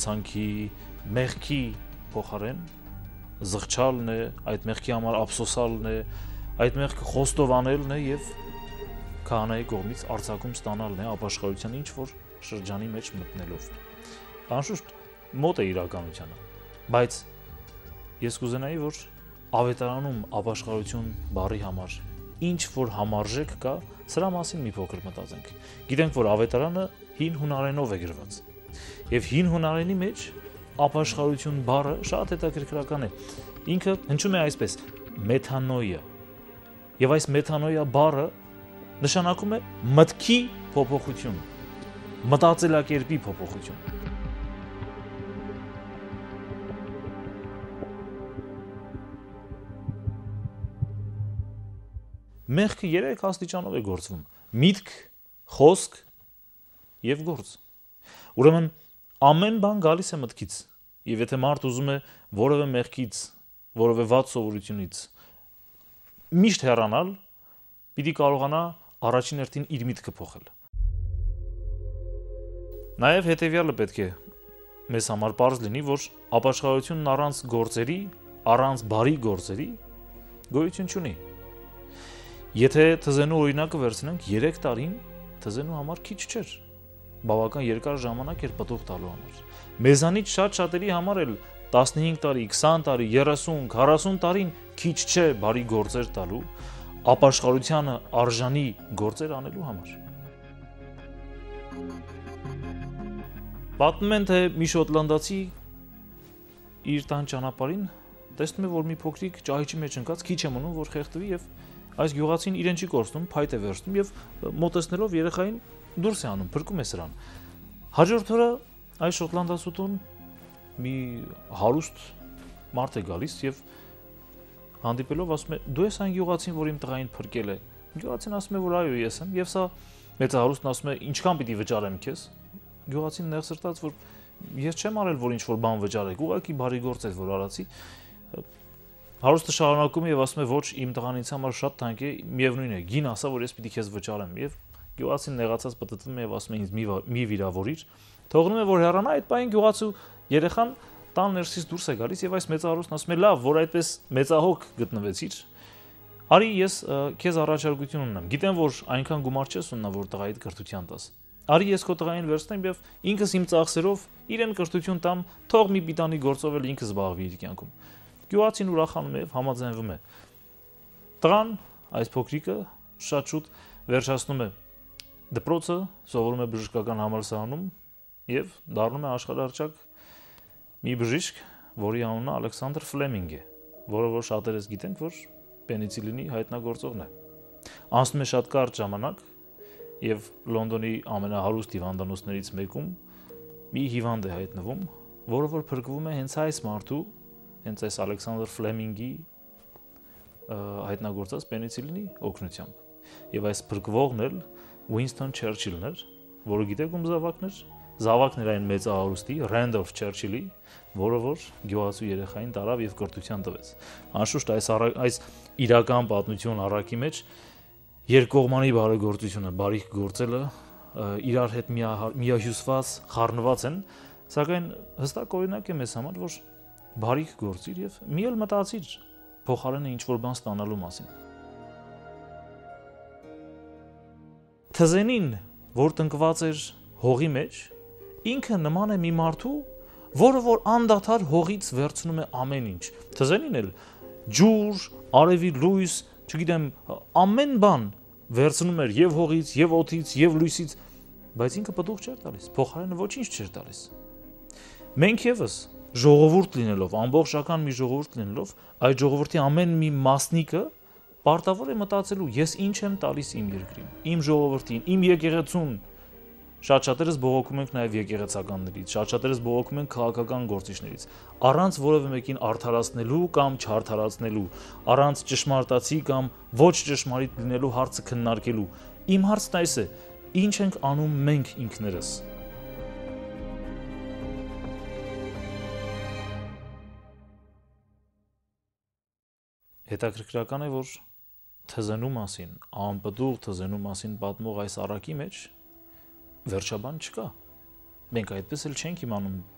հալածանքի, մեղքի փոխարեն զղջալն է, այդ մեղքի համար ափսոսալն է, այդ մեղքը խոստովանելն է եւ քահանայի կողմից արձակում ստանալն է ապաշխարության ինչ որ շրջանի մեջ մտնելով։ Անշուշտ մոտ է իրականությանը, բայց ես կուզենայի, որ ավետարանում ապաշխարություն բառի համար ինչ որ համարժեք կա, սրա մասին մի փոքր մտածենք։ Գիտենք, որ ավետարանը հին հունարենով է գրված։ Եվ հին հունարենի մեջ ապաշխարություն բառը շատ հետաքրքրական է։ Ինքը հնչում է այսպես՝ մեթանոյա։ Եվ այս մեթանոյա բառը նշանակում է մտքի փոփոխություն, մտածելակերպի փոփոխություն։ Մեղքը 3 աստիճանով է գործվում՝ միտք, խոսք եւ գործ։ Ուրեմն ամեն բան գալիս է մտքից, եւ եթե մարդ ուզում է որևէ մեղքից, որևէ վատ սովորությունից միշտ հեռանալ, պիտի կարողանա առաջին հերթին իր միտքը փոխել։ Նաեւ հետեւյալը պետք է մեզ համար պարզ լինի, որ ապաշխարությունն առանց գործերի, առանց բարի գործերի գոյություն չունի։ Եթե թզենու օրինակը վերցնենք, 3 տարին թզենու համար քիչ չէր, բավական երկար ժամանակ էր պտուղ տալու համար։ Մեզանից շատ-շատերի համար էլ 15 տարի, 20 տարի, 30, 40 տարին քիչ չէ բարի գործեր տալու, ապաշխարությանը արժանի գործեր անելու համար։ Պատմում են, թե մի շոտլանդացի իր տան ճանապարհին տեսնում է, որ մի փոքրիկ ճահիճի մեջ ընկած քիչ է մնում, որ խեղդվի եւ այս գյուղացին իրեն չի կորցնում, փայտ է վերցնում եւ մոտեցնելով երեխային դուրս է անում, փրկում է սրան։ Հաջորդ օրը այս շոտլանդացուտուն մի հարուստ մարդ է գալիս եւ հանդիպելով ասում է. «Դու ես այն գյուղացին, որ իմ տղային փրկել է»։ Գյուղացին ասում է, որ այո, ես եմ, եւ սա մեծահարուստն ասում է. «Ինչքան պիտի վճարեմ քեզ»։ Գյուղացին նեղսրտած, որ ես չեմ արել, որ ինչ որ բան վճարեք, ուղղակի բարի գործ էր, որ արացի։ Հարուստը շարունակում է եւ ասում է. «Ոչ, իմ տղան ինձ համար շատ թանկ է, միևնույն է, գին ասա, որ ես պիտի քեզ վճարեմ»։ Եվ գյուղացին նեղացած պտտվում է եւ ասում է. «Ինձ մի վիրավորիր»։ Թողնում է, որ հեռանա, այդ պահին գյուղացու երեխան տան ներսից դուրս է գալիս եւ այս մեծահարուստն ասում է. «Լավ, որ այդպես մեծահոգ գտնվեցիր, արի ես քեզ առաջարկություն ունեմ։ Գիտեմ, որ այնքան գումար չես ունենա, որ տղայիդ կրթության տաս։ Արի ես քո տղային վերցնեմ եւ ինքս իմ ծախսերով իրեն կրթություն տամ, թող մի պիտանի գործով էլ ինքը զբաղվի իր կյանքում»։ Գյուղացին ուրախանում է եւ համաձայնվում է։ Տղան, այս փոքրիկը, շատ շուտ վերջացնում է դպրոցը, սովորում է բժշկական համալսարանում եւ դառնում է աշխարհահռչակ մի բժիշկ, որի անունը Ալեքսանդր Ֆլեմինգ է, որը որ շատերս գիտենք, որ պենիցիլինի հայտնագործողն է։ Անցնում է շատ կարճ ժամանակ եւ Լոնդոնի ամենահարուստ հիվանդանոցներից մեկում մի հիվանդ է հայտնվում, որը որ փրկվում է հենց այս մարդու, հենց այս Ալեքսանդր Ֆլեմինգի հայտնագործած պենիցիլինի օգնությամբ։ Եվ այս փրկվողն էլ Ուինստոն Չերչիլն էր, որը գիտեք ում զավակն էր։ Զավակն էր այն մեծահարուստի Ռենդոլֆ Չերչիլի, որը որ գյուղացու երեխային տարավ եւ կրթության տվեց։ Անշուշտ այս իրական պատմություն առակի մեջ երկկողմանի բարեգործությունը, բարիք գործելը իրար հետ միահյուսված, խառնված են, սակայն հստակ օրինակ է մեզ համար, որ բարիք գործիր եւ մի էլ մտածիր փոխարենը ինչ որ բան ստանալու մասին։ Թզենին, որ տնկված էր հողի մեջ, ինքը նման է մի մարդու, որը որ անդադար հողից վերցնում է ամեն ինչ։ Թզենին էլ ջուր, արևի լույս, չգիտեմ, ամեն բան վերցնում էր եւ հողից, եւ օդից, եւ լույսից, բայց ինքը պտուղ չէր տալիս, փոխարենը ոչինչ չէր տալիս։ Մենք եւս ժողովուրդ լինելով, ամբողջական մի ժողովուրդ լինելով, այդ ժողովրդի ամեն մի մասնիկը պարտավոր է մտածելու. ես ինչ եմ տալիս իմ երկրին, իմ ժողովրդին, իմ եկեղեցուն։ Շատ-շատերս բողոքում ենք նաև եկեղեցականներից, շատ-շատերս բողոքում ենք քաղաքական գործիչներից, առանց որևէ մեկին արդարացնելու կամ չարդարացնելու, առանց ճշմարտացի կամ ոչ ճշմարիտ լինելու հարցը քննարկելու։ Իմ հարցն այս է. ինչ ենք անում մենք ինքներս։ Հետաքրքրական է, որ թզենու մասին, անպտուղ թզենու մասին պատմող այս առակի մեջ վերջաբան չկա։ Մենք այդպես էլ չենք իմանում